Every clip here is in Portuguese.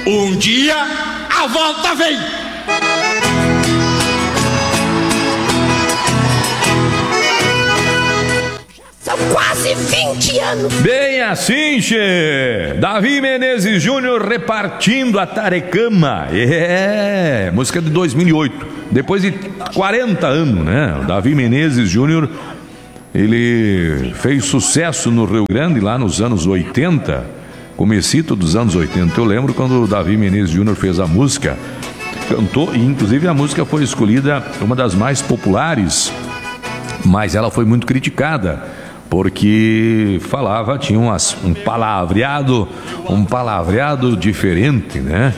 Um dia a volta vem. São quase 20 anos. Bem assim, che. Davi Menezes Júnior repartindo a tarecama. Música de 2008. Depois de 40 anos, né? O Davi Menezes Júnior, ele fez sucesso no Rio Grande lá nos anos 80, comecito dos anos 80. Eu lembro quando o Davi Menezes Júnior fez a música, cantou, e inclusive a música foi escolhida uma das mais populares, mas ela foi muito criticada, porque falava, tinha um palavreado diferente, né?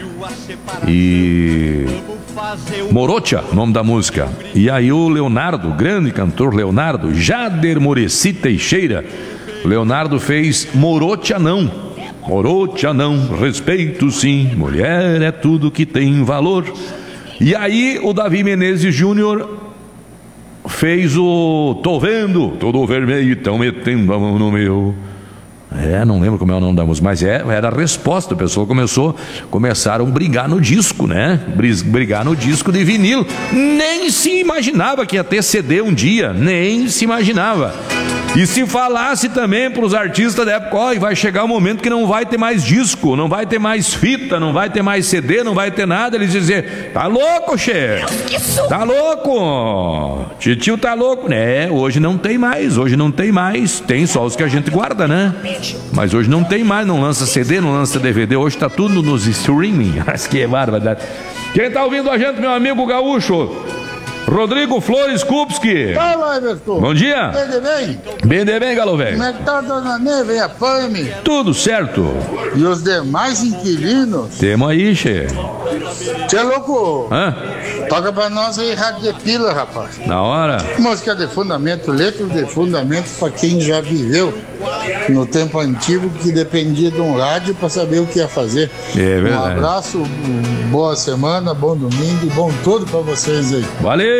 E Morocha, nome da música. E aí o Leonardo, grande cantor Leonardo, Jader Muricy Teixeira, Leonardo fez Morocha não, respeito sim, mulher é tudo que tem valor. E aí o Davi Menezes Júnior fez o Tô Vendo, todo vermelho, tão metendo a mão no meu. Não lembro como é o nome da música, mas era a resposta. A pessoa começaram a brigar no disco, né? Brigar no disco de vinil. Nem se imaginava que ia ter CD um dia, nem se imaginava. E se falasse também para os artistas da época, vai chegar um momento que não vai ter mais disco, não vai ter mais fita, não vai ter mais CD, não vai ter nada, eles diziam, tá louco, che? Tá louco? Titio tá louco, né? Hoje não tem mais, tem só os que a gente guarda, né? Mas hoje não tem mais, não lança CD, não lança DVD, hoje tá tudo nos streaming. Mas que barbaridade. Quem tá ouvindo a gente, meu amigo gaúcho? Rodrigo Flores Kupski. Fala, Everton. Bom dia. Bem de bem, galo velho. Como é que tá a dona Neve e a Pame? Tudo certo. E os demais inquilinos? Temos aí, che. Tchê, louco. Hã? Toca pra nós aí, Rádio de Pila, rapaz. Na hora. Música de fundamento, letra de fundamento pra quem já viveu no tempo antigo, que dependia de um rádio pra saber o que ia fazer. É verdade. Um abraço, boa semana, bom domingo e bom tudo pra vocês aí. Valeu!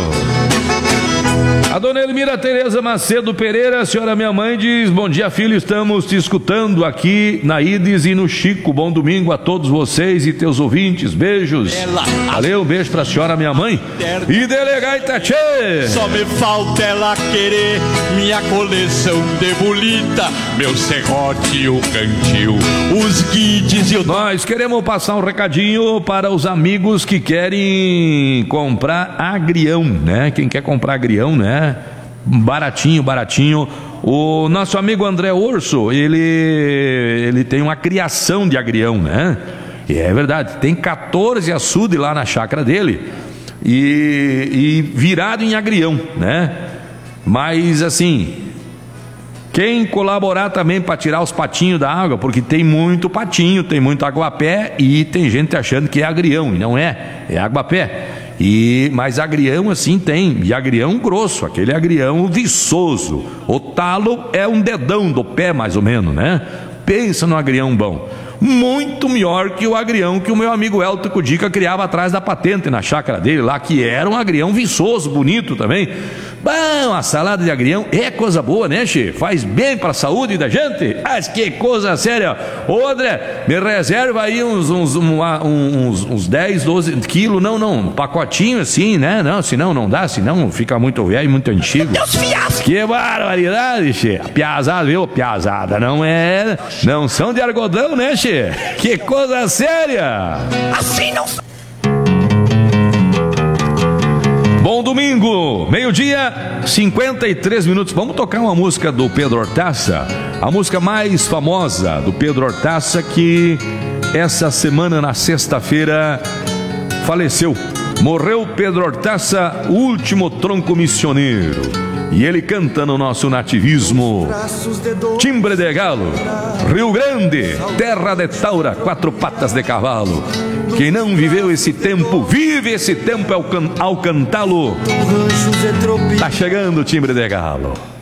A dona Elmira Tereza Macedo Pereira, a senhora minha mãe diz, bom dia filho, estamos te escutando aqui na Ides e no Chico, bom domingo a todos vocês e teus ouvintes, beijos. Valeu, beijo pra senhora minha mãe. E delegado Itatchê. Só me falta ela querer minha coleção de bolita, meu serrote, o cantil, os guides e o... Nós queremos passar um recadinho para os amigos que querem comprar agrião, né? Quem quer comprar agrião, né? Baratinho. O nosso amigo André Urso, ele tem uma criação de agrião, né? E é verdade, tem 14 açudes lá na chácara dele e virado em agrião, né? Mas assim, quem colaborar também para tirar os patinhos da água, porque tem muito patinho, tem muito aguapé e tem gente achando que é agrião, e não é aguapé. Mas agrião assim tem, e agrião grosso, aquele agrião viçoso. O talo é um dedão do pé mais ou menos, né? Pensa no agrião bom. Muito melhor que o agrião que o meu amigo Elton Cudica criava atrás da patente na chácara dele lá, que era um agrião viçoso, bonito também. Bom, a salada de agrião é coisa boa, né, che? Faz bem para a saúde da gente. Mas que coisa séria. Ô, André, me reserva aí uns 10, 12 quilos. Não, um pacotinho assim, né? Não, senão não dá, senão fica muito velho e muito antigo. Que barbaridade, che. Piazada, viu? Piazada não são de algodão, né, che? Que coisa séria. Assim não... Bom domingo, meio-dia, 53 minutos. Vamos tocar uma música do Pedro Hortaça, a música mais famosa do Pedro Hortaça, que essa semana, na sexta-feira, faleceu. Morreu Pedro Hortaça, o último tronco missioneiro. E ele canta no nosso nativismo: timbre de galo, Rio Grande, terra de taura, 4 patas de cavalo. Quem não viveu esse tempo, vive esse tempo ao cantá-lo. Tá chegando o timbre de galo.